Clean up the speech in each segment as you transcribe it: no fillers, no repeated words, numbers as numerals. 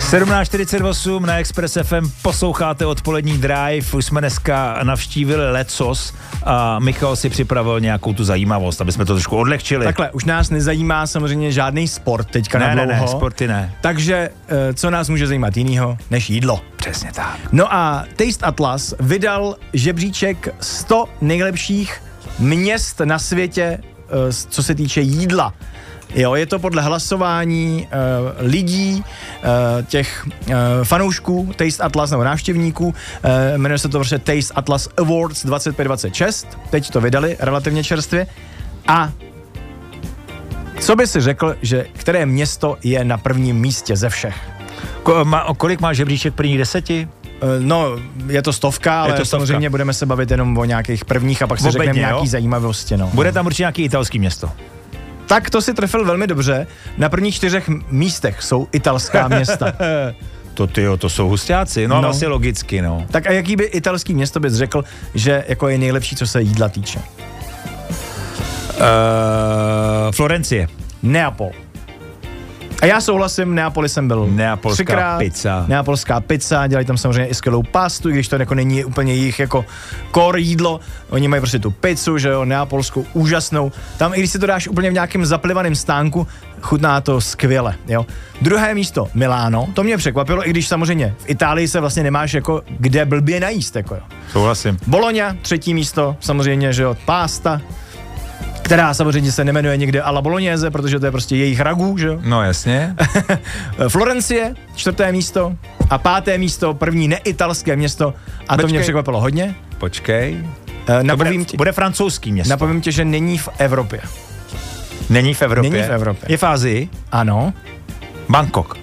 17:48 na Express FM posloucháte odpolední drive. Už jsme dneska navštívili lecos a Michal si připravil nějakou tu zajímavost, aby jsme to trošku odlehčili. Takhle, už nás nezajímá samozřejmě žádný sport teďka na dlouho. Ne, sporty ne. Takže co nás může zajímat jinýho než jídlo? Přesně tak. No a Taste Atlas vydal žebříček 100 nejlepších měst na světě, co se týče jídla. Jo, je to podle hlasování lidí, těch fanoušků Taste Atlas nebo návštěvníků, jmenuje se to prostě Taste Atlas Awards 2526, teď to vydali relativně čerstvě. A co by si řekl, že které město je na prvním místě ze všech? Kolik má žebříček prvních 10? No, je to 100, ale to samozřejmě budeme se bavit jenom o nějakých prvních a pak si řekneme nějaký zajímavosti. No. Bude tam určitě nějaký italský město. Tak to si trefil velmi dobře. Na prvních 4 místech jsou italská města. To jsou husťáci, no. Vlastně logicky, no. Tak a jaký by italský město bys řekl, že jako je nejlepší, co se jídla týče? Florencie. Neapol. A já souhlasím, Neapoli jsem byl Neapolská pizza. Neapolská pizza, dělají tam samozřejmě i skvělou pastu, i když to jako není úplně jejich jako core jídlo. Oni mají prostě tu pizzu, že jo, neapolskou, úžasnou. Tam i když si to dáš úplně v nějakém zaplivaném stánku, chutná to skvěle, jo. Druhé místo, Miláno, to mě překvapilo, i když samozřejmě v Itálii se vlastně nemáš jako kde blbě najíst, jako jo. Souhlasím. Bologna, 3. místo, samozřejmě, že jo, pásta, která samozřejmě se nemenuje někde alla bolognese, protože to je prostě jejich ragu, že jo? No jasně. Florencie, 4. místo a 5. místo, první neitalské město a to mě překvapilo hodně. Počkej. Bude francouzský město. Napovím tě, že není v Evropě. Není v Evropě? Není v Evropě. Je v Asii? Ano. Bangkok.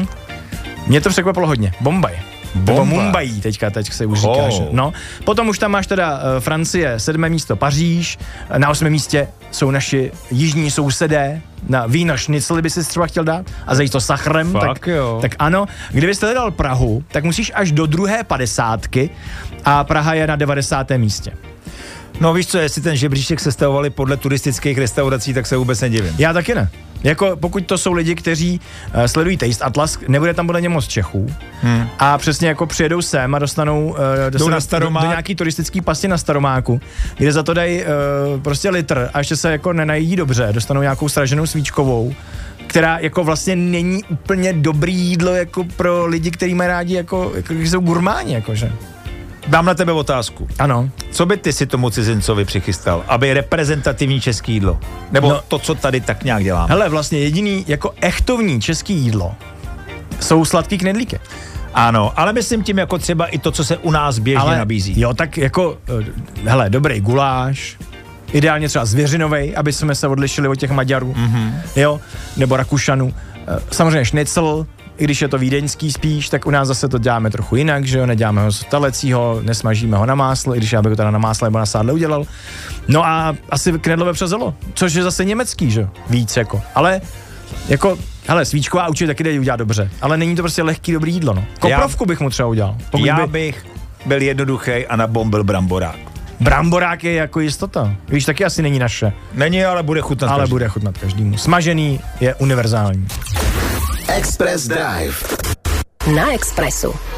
Mě to překvapilo hodně. Bombaj. Nebo Mumbai, teď se už říká, že? No. Potom už tam máš teda Francie, 7. místo Paříž, na 8. místě jsou naši jižní sousedé, na víno šnicli by si třeba chtěl dát a zajít to sachrem, tak ano. Kdybyste hledal Prahu, tak musíš až do druhé 50 a Praha je na 90. místě. No víš co, jestli ten žebříček sestavovali podle turistických restaurací, tak se vůbec nedivím. Já taky ne. Jako pokud to jsou lidi, kteří sledují Taste Atlas, nebude tam podle něj moc Čechů a přesně jako přijedou sem a dostanou do nějaký turistický pasti na Staromáku, kde za to dají prostě litr a ještě se jako nenají dobře, dostanou nějakou sraženou svíčkovou, která jako vlastně není úplně dobrý jídlo jako pro lidi, kteří mají rádi jako jsou gurmáni, jakože. Dám na tebe otázku. Ano. Co by ty si tomu cizincovi přichystal, aby reprezentativní český jídlo? Nebo to, co tady tak nějak děláme? Hele, vlastně jediný jako echtovní český jídlo jsou sladký knedlíky. Ano, ale myslím tím jako třeba i to, co se u nás běžně nabízí. Jo, tak jako, hele, dobrý guláš, ideálně třeba zvěřinovej, aby jsme se odlišili od těch Maďarů, jo, nebo Rakušanů. Samozřejmě šnicl, i když je to vídeňský spíš, tak u nás zase to děláme trochu jinak, že jo, neděláme ho z talecího, nesmažíme ho na másle, i když já bych ho teda na másle nebo na sádle udělal. No a asi knedlové přezelo, což je zase německý, že jo, víc jako, ale jako, hele, svíčková určitě taky jde udělat dobře, ale není to prostě lehký dobrý jídlo, no. Koprovku bych mu třeba udělal. Bych byl jednoduchý a nabombil bramborák. Bramborák je jako jistota. Víš, taky asi není naše. Není, ale bude chutnat každému. Bude chutnat každému. Smažený je univerzální. Express Drive. Na Expressu.